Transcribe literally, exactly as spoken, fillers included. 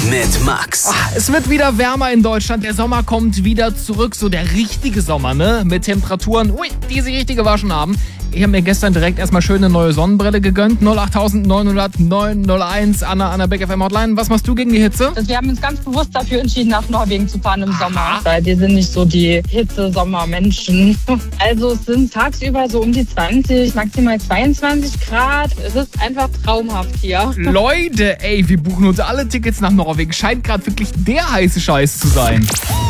mit Max. Ach, es wird wieder wärmer in Deutschland. Der Sommer kommt wieder zurück. So der richtige Sommer, ne? Mit Temperaturen, ui, die sich richtig gewaschen haben. Ich habe mir gestern direkt erstmal schön eine neue Sonnenbrille gegönnt. null acht neun null null neun null eins Anna an der Big F M Hotline. Was machst du gegen die Hitze? Wir haben uns ganz bewusst dafür entschieden, nach Norwegen zu fahren im Sommer. Weil wir sind nicht so die Hitze-Sommer-Menschen. Also es sind tagsüber so um die zwanzig, maximal zweiundzwanzig Grad. Es ist einfach traumhaft hier. Leute, ey, wir buchen uns alle Tickets nach Norwegen. Scheint gerade wirklich der heiße Scheiß zu sein.